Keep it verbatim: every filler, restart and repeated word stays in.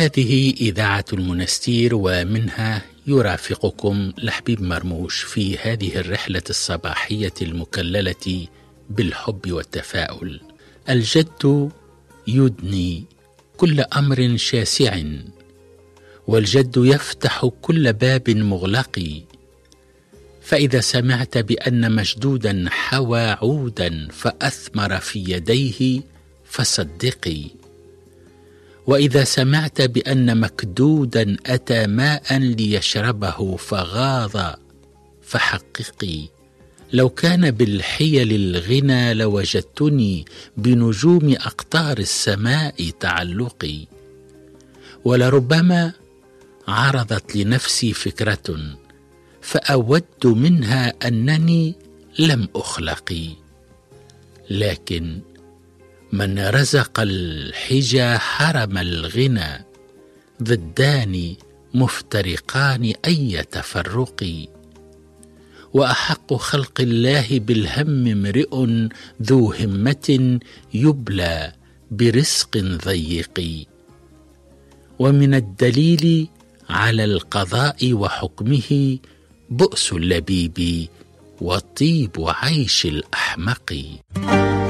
هذه إذاعة المنستير، ومنها يرافقكم لحبيب مرموش في هذه الرحلة الصباحية المكللة بالحب والتفاؤل. الجد يدني كل أمر شاسع، والجد يفتح كل باب مغلق. فإذا سمعت بأن مشدودا حوى عودا فأثمر في يديه فصدقي، وإذا سمعت بأن مكدودا أتى ماء ليشربه فغاض فحققي. لو كان بالحيل الغنى لوجدتني بنجوم أقطار السماء تعلقي. ولربما عرضت لنفسي فكرة فأود منها أنني لم أخلق، لكن من رزق الحجى حرم الغنى، ضدان مفترقان أي تفرق. وأحق خلق الله بالهم امرئ ذو همة يبلى برزق ضيق. ومن الدليل على القضاء وحكمه بؤس اللبيب وطيب عيش الأحمق.